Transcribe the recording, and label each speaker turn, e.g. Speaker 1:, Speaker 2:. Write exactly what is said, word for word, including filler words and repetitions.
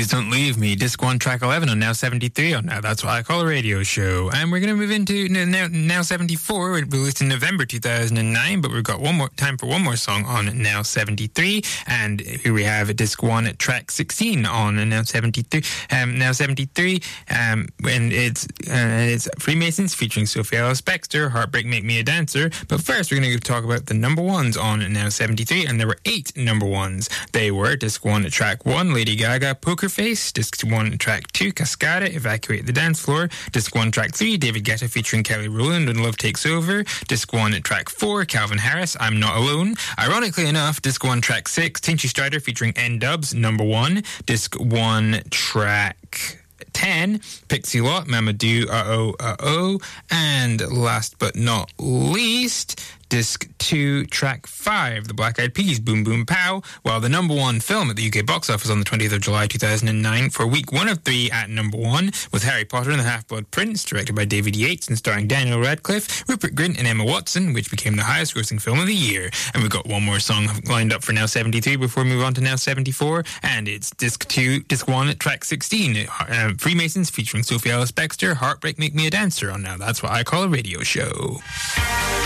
Speaker 1: Please Don't Leave Me, Disc one, Track eleven on Now seventy-three on Now That's What I Call a Radio Show. And we're going to move into Now, Now seventy-four, released in November two thousand nine, but we've got one more time for one more song on Now seventy-three. And here we have Disc one, Track sixteen on Now seventy-three. Um, Now seventy-three, um, and it's, uh, it's Freemasons featuring Sophie Ellis-Bextor, Heartbreak Make Me a Dancer. But first, we're going to talk about the number ones on Now seventy-three, and there were eight number ones. They were Disc one, Track one, Lady Gaga, Poker Face. Disc one, Track two, Cascada, Evacuate the Dance Floor. Disc one, Track three, David Guetta featuring Kelly Rowland, When Love Takes Over. Disc one, Track four, Calvin Harris, I'm Not Alone. Ironically enough, Disc one, Track six, Tinchy Strider featuring N-Dubs, number one. Disc one, Track ten, Pixie Lott, Mamadou, Uh-Oh, Uh-Oh. And last but not least, Disc two, Track five, The Black Eyed Peas, Boom Boom Pow, while the number one film at the U K box office on the twentieth of July two thousand nine for week one of three at number one was Harry Potter and the Half-Blood Prince, directed by David Yates and starring Daniel Radcliffe, Rupert Grint and Emma Watson, which became the highest grossing film of the year. And we've got one more song lined up for Now seventy-three before we move on to Now seventy-four, and it's Disc two, Disc one, Track sixteen, uh, Freemasons featuring Sophie Ellis-Bextor, Heartbreak Make Me a Dancer on Now That's What I Call a Radio Show.